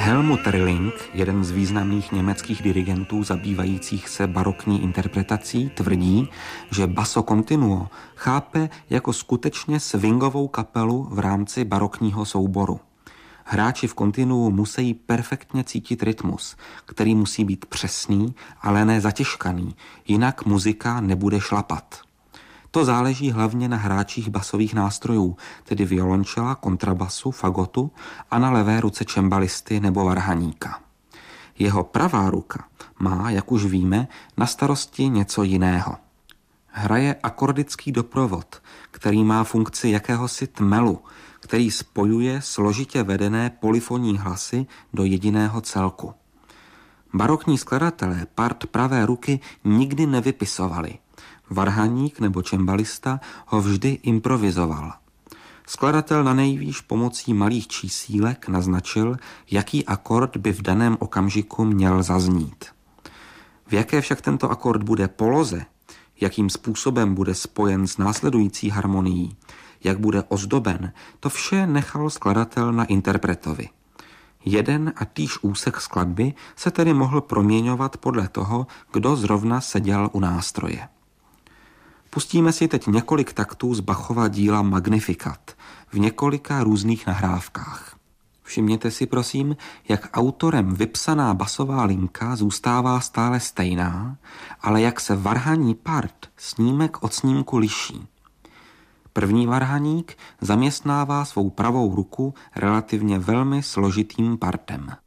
Helmut Rilling, jeden z významných německých dirigentů zabývajících se barokní interpretací, tvrdí, že basso continuo chápe jako skutečně swingovou kapelu v rámci barokního souboru. Hráči v kontinuu musí perfektně cítit rytmus, který musí být přesný, ale ne zatěžkaný, jinak muzika nebude šlapat. To záleží hlavně na hráčích basových nástrojů, tedy violončela, kontrabasu, fagotu a na levé ruce čembalisty nebo varhaníka. Jeho pravá ruka má, jak už víme, na starosti něco jiného. Hraje akordický doprovod, který má funkci jakéhosi tmelu, který spojuje složitě vedené polyfonní hlasy do jediného celku. Barokní skladatelé part pravé ruky nikdy nevypisovali. Varhaník nebo čembalista ho vždy improvizoval. Skladatel nanejvýš pomocí malých čísílek naznačil, jaký akord by v daném okamžiku měl zaznít. V jaké však tento akord bude poloze, jakým způsobem bude spojen s následující harmonií, jak bude ozdoben, to vše nechal skladatel na interpretovi. Jeden a týž úsek skladby se tedy mohl proměňovat podle toho, kdo zrovna seděl u nástroje. Pustíme si teď několik taktů z Bachova díla Magnificat v několika různých nahrávkách. Všimněte si prosím, jak autorem vypsaná basová linka zůstává stále stejná, ale jak se varhaní part snímek od snímku liší. První varhaník zaměstnává svou pravou ruku relativně velmi složitým partem.